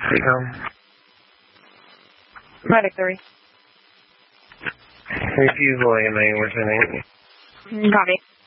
Medic 3. Refusal AMA, what's your name? Copy.